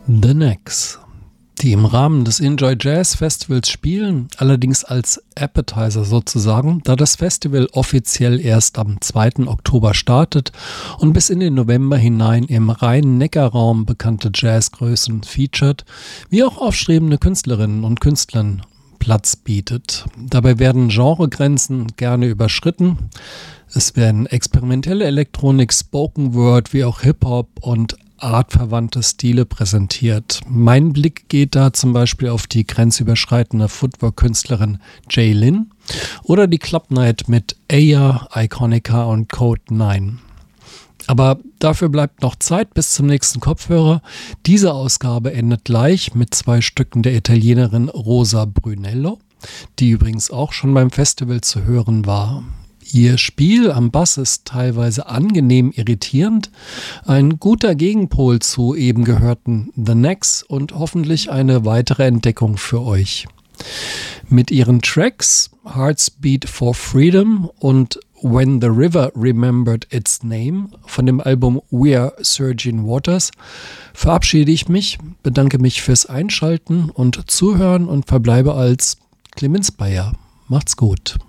The Necks, die im Rahmen des Enjoy Jazz Festivals spielen, allerdings als Appetizer sozusagen, da das Festival offiziell erst am 2. Oktober startet und bis in den November hinein im Rhein-Neckar-Raum bekannte Jazzgrößen featured, wie auch aufstrebende Künstlerinnen und Künstlern Platz bietet. Dabei werden Genregrenzen gerne überschritten. Es werden experimentelle Elektronik, Spoken Word wie auch Hip-Hop und artverwandte Stile präsentiert. Mein Blick geht da zum Beispiel auf die grenzüberschreitende Footwork-Künstlerin Jay Lin oder die Club Night mit Aya, Iconica und Code 9. Aber dafür bleibt noch Zeit bis zum nächsten Kopfhörer. Diese Ausgabe endet gleich mit 2 Stücken der Italienerin Rosa Brunello, die übrigens auch schon beim Festival zu hören war. Ihr Spiel am Bass ist teilweise angenehm irritierend, ein guter Gegenpol zu eben gehörten The Necks und hoffentlich eine weitere Entdeckung für euch. Mit ihren Tracks Hearts Beat for Freedom und When the River Remembered Its Name von dem Album We Are Surging Waters verabschiede ich mich, bedanke mich fürs Einschalten und Zuhören und verbleibe als Clemens Bayer. Macht's gut.